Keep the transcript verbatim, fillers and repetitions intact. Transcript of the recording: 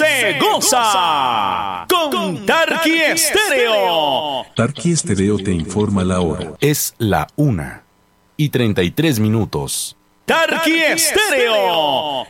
se goza con Tarqui Estéreo. Tarqui Estéreo te informa la hora. Es la una y treinta y tres minutos. Tarqui Estéreo,